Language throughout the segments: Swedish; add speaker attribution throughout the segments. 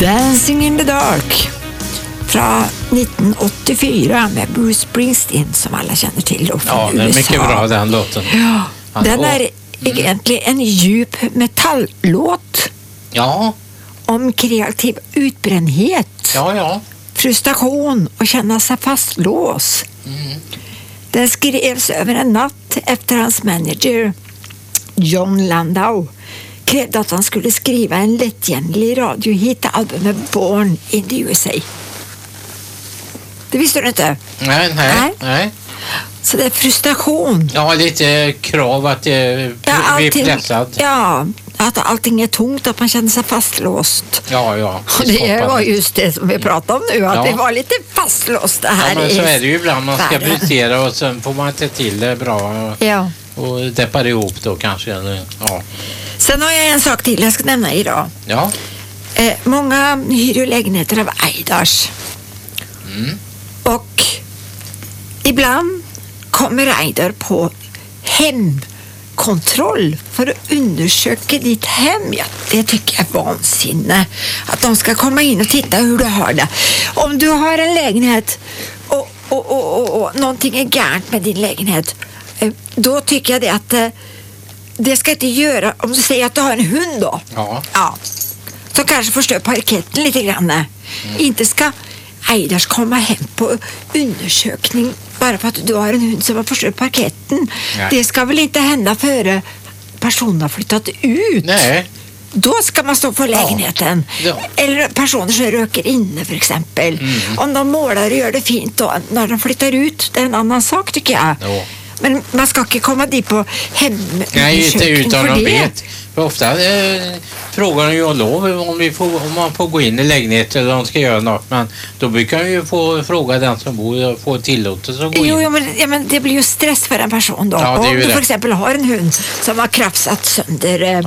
Speaker 1: Dancing in the Dark från 1984 med Bruce Springsteen som alla känner till då från USA.
Speaker 2: Ja, det är mycket bra den låten.
Speaker 1: Ja, den är egentligen en djup metalllåt.
Speaker 2: Ja.
Speaker 1: Om kreativ utbrändhet.
Speaker 2: Ja.
Speaker 1: Frustration och känna sig fastlås. Den skrevs över en natt efter hans manager John Landau krävde att han skulle skriva en lättjänlig radiohit, albumet Born in the USA. Det visste du inte?
Speaker 2: Nej.
Speaker 1: Så det är frustration.
Speaker 2: Ja, lite krav att bli pressad.
Speaker 1: Ja, att allting är tomt, att man känner sig fastlåst.
Speaker 2: Ja.
Speaker 1: Och det var just det som vi pratade om nu, att vi var lite fastlåsta här.
Speaker 2: Ja, men så är det ju ibland. Man ska
Speaker 1: världen.
Speaker 2: prestera och sen får man inte till det bra.
Speaker 1: Ja.
Speaker 2: Och deppar ihop då kanske. Ja.
Speaker 1: Sen har jag en sak till jag ska nämna idag.
Speaker 2: Ja.
Speaker 1: Många hyr ju lägenheter av Aidars. Och ibland kommer Aidar på hemkontroll för att undersöka ditt hem. Ja, det tycker jag är vansinne. Att de ska komma in och titta hur du har det. Om du har en lägenhet och någonting är gärnt med din lägenhet, då tycker jag det att det ska inte göra, om du säger att du har en hund då. Ja. Som kanske förstör parketten lite grann. Inte ska Aidars komma hem på undersökning bara för att du har en hund som har förstört parketten.
Speaker 2: Nej.
Speaker 1: Det ska väl inte hända före personen har flyttat ut.
Speaker 2: Nej.
Speaker 1: Då ska man stå på lägenheten.
Speaker 2: Ja.
Speaker 1: Eller personer som röker inne för exempel. Om de målar och gör det fint då, när de flyttar ut, det är en annan sak tycker jag.
Speaker 2: Ja.
Speaker 1: Men man ska inte komma dit på hemundersökning.
Speaker 2: Nej, inte utan
Speaker 1: för
Speaker 2: de
Speaker 1: det.
Speaker 2: vet. För ofta frågar de ju om lov om man får gå in i lägenhet eller om de ska göra något. Men då brukar ju få fråga den som bor och få tillåtelse att gå in.
Speaker 1: Jo, men det blir ju stress för en person då.
Speaker 2: Ja,
Speaker 1: om du
Speaker 2: det.
Speaker 1: för exempel har en hund som har krafsat sönder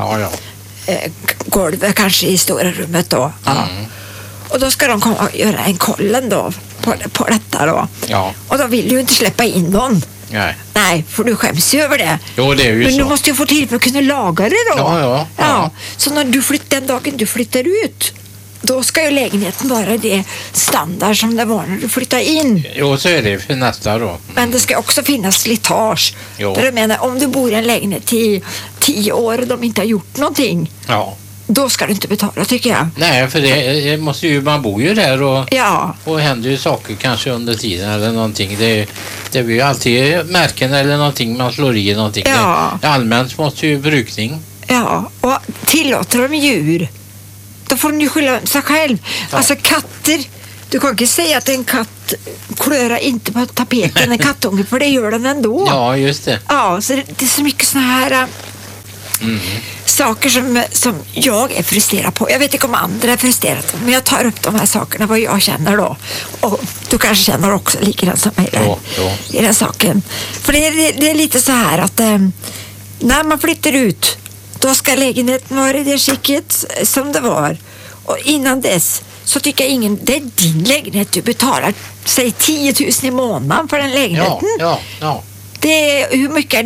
Speaker 1: golvet kanske i stora rummet då. Ja. Och då ska de komma och göra en kollen då på detta då.
Speaker 2: Ja.
Speaker 1: Och då vill du ju inte släppa in någon. Nej, för du skäms ju över det.
Speaker 2: Jo, det är ju
Speaker 1: men
Speaker 2: så.
Speaker 1: du måste ju få till för att kunna laga det då.
Speaker 2: Ja.
Speaker 1: Så när den dagen du flyttar ut, då ska ju lägenheten vara det standard som det var när du flyttade in.
Speaker 2: Jo, så är det för nästa då.
Speaker 1: Men det ska också finnas slitage.
Speaker 2: Jo.
Speaker 1: Där jag menar, om du bor i en lägenhet i 10 år och de inte har gjort någonting, då ska du inte betala tycker jag.
Speaker 2: Nej, för det måste ju, man bor ju där och händer ju saker kanske under tiden eller någonting. Det blir ju alltid märken eller någonting man slår i någonting.
Speaker 1: Ja.
Speaker 2: Det allmänt måste ju brukning.
Speaker 1: Ja, och tillåter de djur, då får de ju skylla sig själv. Ja. Alltså katter, du kan inte säga att en katt klörar inte på tapeten en kattunge, för det gör den ändå.
Speaker 2: Ja, just det.
Speaker 1: Ja, så det är så mycket såna här saker som jag är frustrerad på. Jag vet inte om andra är frustrerade, men jag tar upp de här sakerna vad jag känner då. Och du kanske känner också likadant som mig i den saken. För det är lite så här att när man flyttar ut, då ska lägenheten vara i det skicket som det var. Och innan dess så tycker jag ingen, det är din lägenhet, du betalar säg 10 000 i månaden för den lägenheten.
Speaker 2: Ja.
Speaker 1: Det är, hur mycket är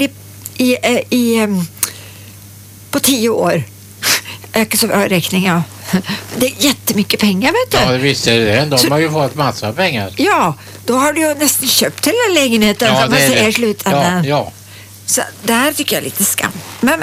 Speaker 1: det på 10 år? Jag så bra räkning, ja. Det är jättemycket pengar, vet du.
Speaker 2: Ja, visst är det. De har ju fått massa pengar.
Speaker 1: Ja, då har du ju nästan köpt hela lägenheten som man säger i slutändan.
Speaker 2: Ja.
Speaker 1: Så det här tycker jag är lite skam. Men.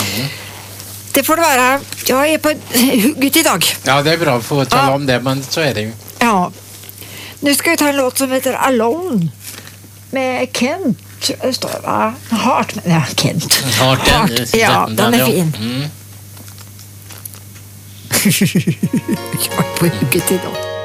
Speaker 1: Det får det vara. Jag är på hugget idag.
Speaker 2: Ja, det är bra för att tala om det, men så är det ju.
Speaker 1: Ja. Nu ska vi ta en låt som heter Alone med Kent. Det står va? Hart med Kent.
Speaker 2: Hart.
Speaker 1: Ja, den är fin. Jag är på hugget idag.